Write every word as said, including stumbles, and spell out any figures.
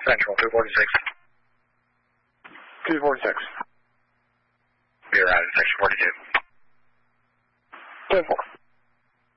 Central, two forty-six. two forty-six. You're out at section forty-two. ten four.